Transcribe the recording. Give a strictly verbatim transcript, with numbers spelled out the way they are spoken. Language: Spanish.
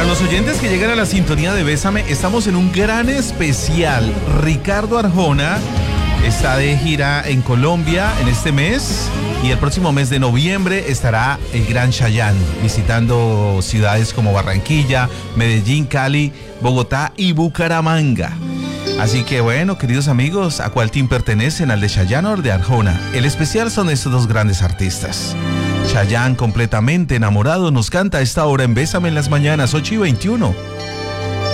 Para los oyentes que llegan a la sintonía de Bésame, estamos en un gran especial. Ricardo Arjona está de gira en Colombia en este mes y el próximo mes de noviembre estará el Gran Chayanne visitando ciudades como Barranquilla, Medellín, Cali, Bogotá y Bucaramanga. Así que bueno, queridos amigos, ¿a cuál team pertenecen? ¿Al de Chayanne o al de Arjona? El especial son estos dos grandes artistas. Chayanne, completamente enamorado, nos canta a esta hora en Bésame en las mañanas, ocho y veintiuno.